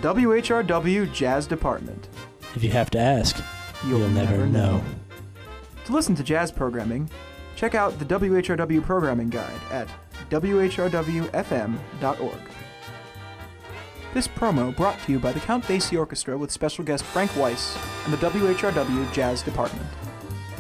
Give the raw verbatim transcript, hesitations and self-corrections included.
W H R W Jazz Department. If you have to ask, You'll, you'll, never, never know. know. To listen to jazz programming, check out the W H R W Programming Guide at w h r w f m dot org. This promo brought to you by the Count Basie Orchestra with special guest Frank Weiss and the W H R W Jazz Department.